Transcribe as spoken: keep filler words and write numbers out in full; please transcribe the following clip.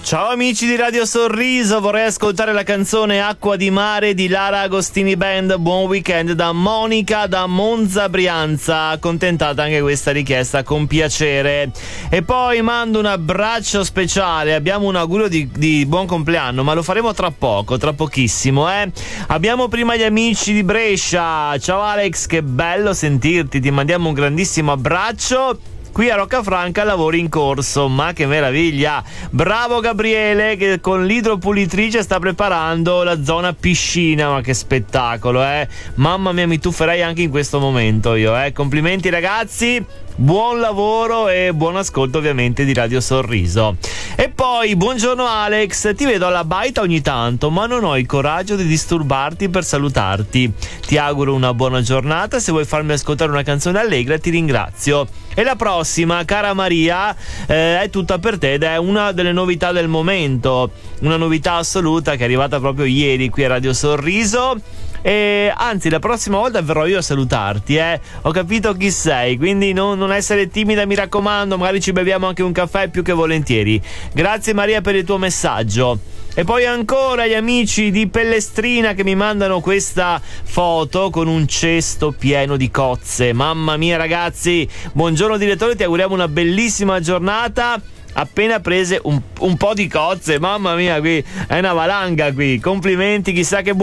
Ciao amici di Radio Sorriso, vorrei ascoltare la canzone Acqua di mare di Lara Agostini Band. Buon weekend da Monica da Monza Brianza, accontentata anche questa richiesta con piacere. E poi mando un abbraccio speciale, abbiamo un augurio di, di buon compleanno, ma lo faremo tra poco, tra pochissimo eh. Abbiamo prima gli amici di Brescia. Ciao Alex, che bello sentirti, ti mandiamo un grandissimo abbraccio. Qui a Roccafranca lavori in corso, ma che meraviglia! Bravo Gabriele che con l'idropulitrice sta preparando la zona piscina, ma che spettacolo, eh! Mamma mia, mi tufferei anche in questo momento io, eh! Complimenti ragazzi! Buon lavoro e buon ascolto ovviamente di Radio Sorriso. E poi buongiorno Alex, ti vedo alla baita ogni tanto ma non ho il coraggio di disturbarti per salutarti. Ti auguro una buona giornata, se vuoi farmi ascoltare una canzone allegra ti ringrazio. E la prossima, cara Maria, eh, è tutta per te ed è una delle novità del momento, una novità assoluta che è arrivata proprio ieri qui a Radio Sorriso. E anzi, la prossima volta verrò io a salutarti, eh. Ho capito chi sei, quindi non, non essere timida, mi raccomando, magari ci beviamo anche un caffè più che volentieri. Grazie Maria per il tuo messaggio. E poi ancora gli amici di Pellestrina che mi mandano questa foto con un cesto pieno di cozze. Mamma mia ragazzi, buongiorno direttore, ti auguriamo una bellissima giornata. Appena prese un, un po' di cozze, mamma mia, qui è una valanga qui. Complimenti, chissà che